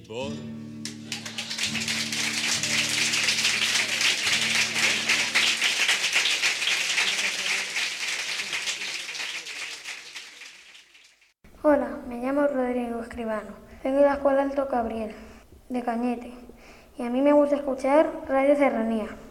fútbol. Hola, me llamo Rodrigo Escribano. Vengo de la Escuela Alto Cabriel, de Cañete, y a mí me gusta escuchar Radio Serranía.